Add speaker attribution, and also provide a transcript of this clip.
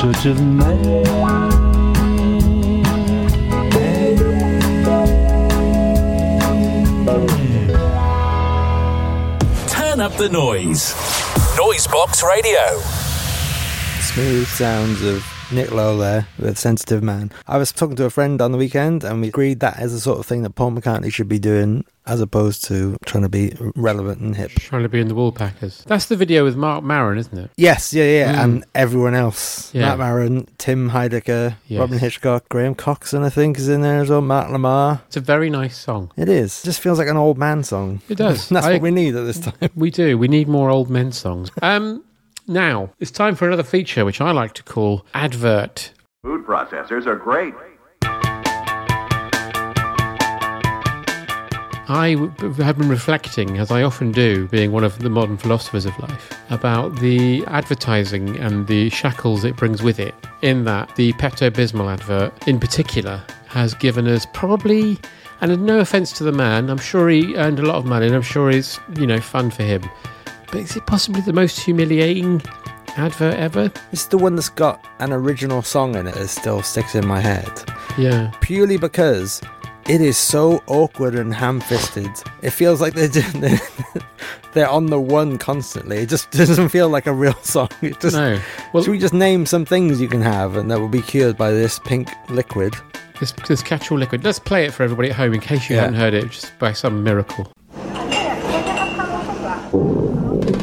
Speaker 1: such a man.
Speaker 2: Turn up the noise. Noisebox Radio.
Speaker 3: Smooth sounds of Nick Lowe there with Sensitive Man. I was talking to a friend on the weekend and we agreed that is the sort of thing that Paul McCartney should be doing as opposed to trying to be relevant and hip.
Speaker 4: Trying to be in the Woolpackers. That's the video with Mark Maron, isn't it?
Speaker 3: Yes, yeah, and everyone else.
Speaker 4: Yeah.
Speaker 3: Matt Maron, Tim Heidecker,
Speaker 4: Yes.
Speaker 3: Robin Hitchcock, Graham Coxon I think is in there as well, Mark Lamar.
Speaker 4: It's a very nice song.
Speaker 3: It is. It just feels like an old man song.
Speaker 4: It does.
Speaker 3: That's what we need at this time.
Speaker 4: We do. We need more old men songs. Now, it's time for another feature, which I like to call Advert.
Speaker 5: Food processors are great.
Speaker 4: I have been reflecting, as I often do, being one of the modern philosophers of life, about the advertising and the shackles it brings with it, in that the Pepto-Bismol advert, in particular, has given us probably, and no offence to the man, I'm sure he earned a lot of money, and I'm sure it's, fun for him, but is it possibly the most humiliating advert ever?
Speaker 3: It's the one that's got an original song in it that still sticks in my head.
Speaker 4: Yeah.
Speaker 3: Purely because it is so awkward and ham-fisted. It feels like they're on the one constantly. It just doesn't feel like a real song.
Speaker 4: No. Well,
Speaker 3: should we just name some things you can have and that will be cured by this pink liquid?
Speaker 4: This catch-all liquid. Let's play it for everybody at home in case you haven't heard it just by some miracle.